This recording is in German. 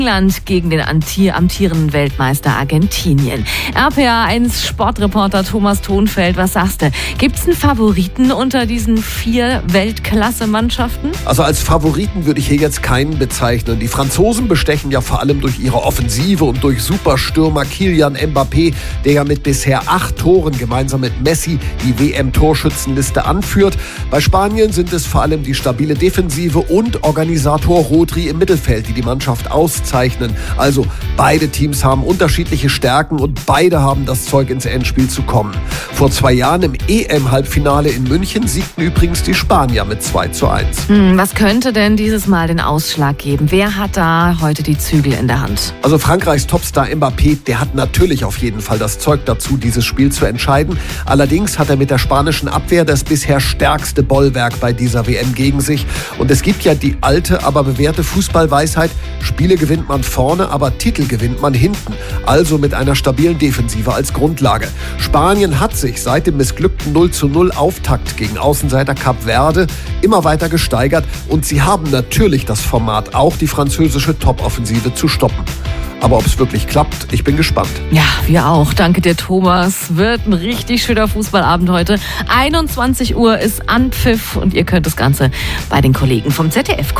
England gegen den amtierenden Weltmeister Argentinien. RPA1 Sportreporter Thomas Thonfeld, was sagst du? Gibt es einen Favoriten unter diesen 4 Weltklasse-Mannschaften? Also als Favoriten würde ich hier jetzt keinen bezeichnen. Die Franzosen bestechen ja vor allem durch ihre Offensive und durch Superstürmer Kylian Mbappé, der ja mit bisher 8 Toren gemeinsam mit Messi die WM-Torschützenliste anführt. Bei Spanien sind es vor allem die stabile Defensive und Organisator Rodri im Mittelfeld, die die Mannschaft auszeichnen. Also beide Teams haben unterschiedliche Stärken und beide haben das Zeug, ins Endspiel zu kommen. Vor 2 Jahren im EM-Halbfinale in München siegten übrigens die Spanier mit 2:1. Was könnte denn dieses Mal den Ausschlag geben? Wer hat da heute die Zügel in der Hand? Also Frankreichs Topstar Mbappé, der hat natürlich auf jeden Fall das Zeug dazu, dieses Spiel zu entscheiden. Allerdings hat er mit der spanischen Abwehr das bisher stärkste Bollwerk bei dieser WM gegen sich. Und es gibt ja die alte, aber bewährte Fußballweisheit: Spiele gewinnt man vorne, aber Titel gewinnt man hinten. Also mit einer stabilen Defensive als Grundlage. Spanien hat sich seit dem missglückten 0:0 Auftakt gegen Außenseiter Kap Verde immer weiter gesteigert. Und sie haben natürlich das Format, auch die französische Top-Offensive zu stoppen. Aber ob es wirklich klappt, ich bin gespannt. Ja, wir auch. Danke dir, Thomas. Wird ein richtig schöner Fußballabend heute. 21 Uhr ist Anpfiff und ihr könnt das Ganze bei den Kollegen vom ZDF gucken.